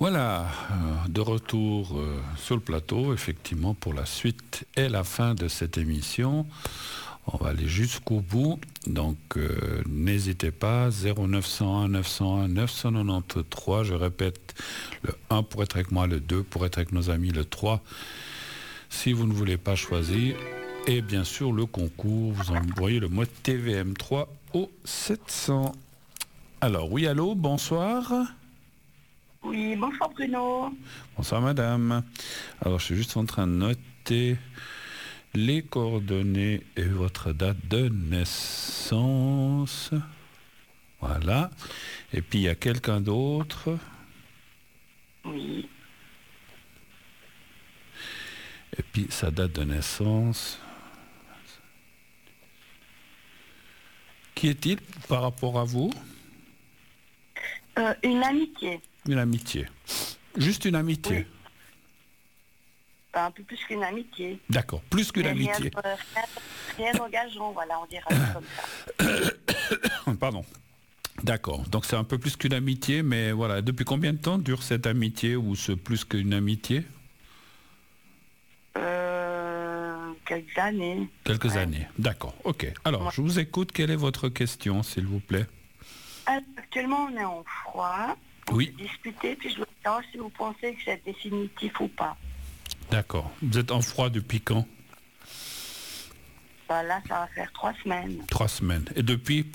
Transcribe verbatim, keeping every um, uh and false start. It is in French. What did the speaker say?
Voilà, euh, de retour euh, sur le plateau, effectivement, pour la suite et la fin de cette émission. On va aller jusqu'au bout, donc euh, n'hésitez pas, zéro neuf cent un neuf cent un neuf cent quatre-vingt-treize, je répète, le un pour être avec moi, le deux pour être avec nos amis, le trois si vous ne voulez pas choisir, et bien sûr le concours, vous envoyez le mot T V M trois au sept cents. Alors, oui, allô, bonsoir. Oui, bonsoir Bruno. Bonsoir madame. Alors je suis juste en train de noter les coordonnées et votre date de naissance. Voilà. Et puis il y a quelqu'un d'autre. Oui. Et puis sa date de naissance. Qui est-il par rapport à vous? Euh, une amitié. Une amitié. Juste une amitié. Oui. Enfin, un peu plus qu'une amitié. D'accord, plus qu'une Mais rien amitié. de- Rien, rien d'engageant, voilà, on dirait ça comme ça. Pardon. D'accord, donc c'est un peu plus qu'une amitié, mais voilà, depuis combien de temps dure cette amitié ou ce plus qu'une amitié? Euh, quelques années. Quelques Ouais. années, d'accord, ok. Alors, Ouais. je vous écoute, quelle est votre question, s'il vous plaît? Alors, actuellement, on est en froid. On Oui. s'est disputé, puis je voulais savoir si vous pensez que c'est définitif ou pas. D'accord. Vous êtes en froid depuis quand? Bah, là, ça va faire trois semaines. Trois semaines. Et depuis